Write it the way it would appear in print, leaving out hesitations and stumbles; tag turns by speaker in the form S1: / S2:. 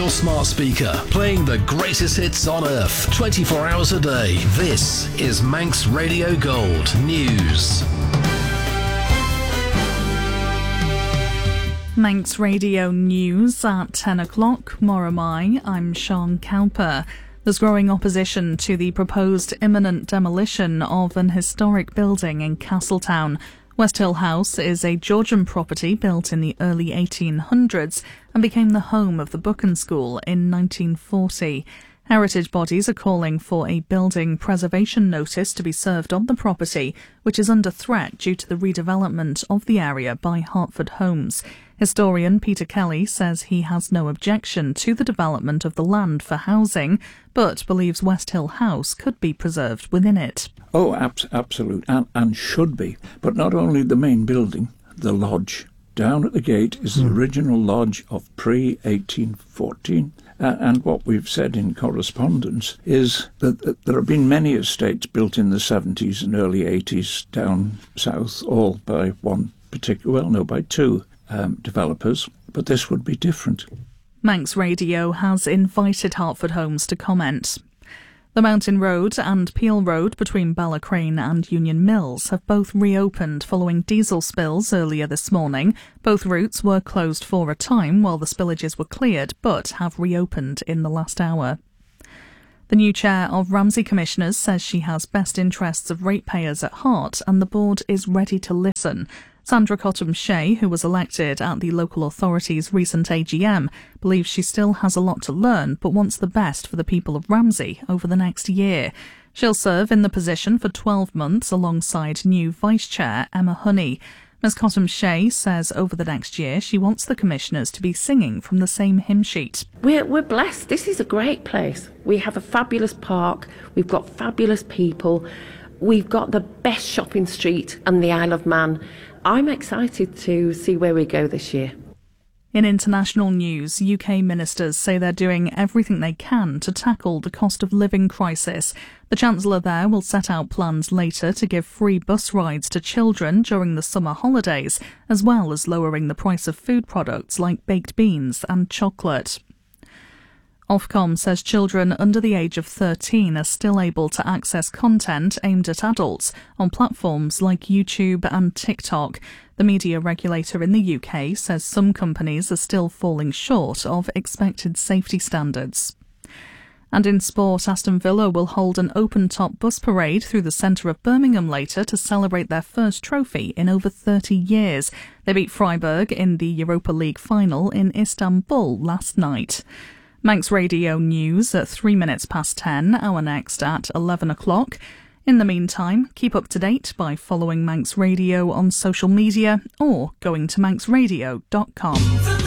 S1: your smart speaker, playing the greatest hits on earth, 24 hours a day. This is Manx Radio Gold News.
S2: Manx Radio News at 10 o'clock. Moromai, I'm Sean Cowper. There's growing opposition to the proposed imminent demolition of an historic building in Castletown. Westhill House is a Georgian property built in the early 1800s and became the home of the Buchan School in 1940. Heritage bodies are calling for a building preservation notice to be served on the property, which is under threat due to the redevelopment of the area by Hertford Homes. Historian Peter Kelly says he has no objection to the development of the land for housing, but believes Westhill House could be preserved within it.
S3: Oh, absolute, and should be. But not only the main building, the lodge. Down at the gate is the original lodge of pre-1814. And what we've said in correspondence is that there have been many estates built in the 70s and early 80s down south, all by one particular, well, no, by two developers, but this would be different.
S2: Manx Radio has invited Hertford Homes to comment. The Mountain Road and Peel Road between Ballacrane and Union Mills have both reopened following diesel spills earlier this morning. Both routes were closed for a time while the spillages were cleared, but have reopened in the last hour. The new chair of Ramsey Commissioners says she has best interests of ratepayers at heart and the board is ready to listen. Sandra Cottam-Shea, who was elected at the local authority's recent AGM, believes she still has a lot to learn but wants the best for the people of Ramsey over the next year. She'll serve in the position for 12 months alongside new Vice-Chair Emma Honey. Ms Cottam-Shea says over the next year she wants the commissioners to be singing from the same hymn sheet.
S4: We're blessed. This is a great place. We have a fabulous park. We've got fabulous people. We've got the best shopping street and the Isle of Man. I'm excited to see where we go this year.
S2: In international news, UK ministers say they're doing everything they can to tackle the cost of living crisis. The Chancellor there will set out plans later to give free bus rides to children during the summer holidays, as well as lowering the price of food products like baked beans and chocolate. Ofcom says children under the age of 13 are still able to access content aimed at adults on platforms like YouTube and TikTok. The media regulator in the UK says some companies are still falling short of expected safety standards. And in sport, Aston Villa will hold an open-top bus parade through the centre of Birmingham later to celebrate their first trophy in over 30 years. They beat Freiburg in the Europa League final in Istanbul last night. Manx Radio News at 3 minutes past 10, our next at 11 o'clock. In the meantime, keep up to date by following Manx Radio on social media or going to manxradio.com.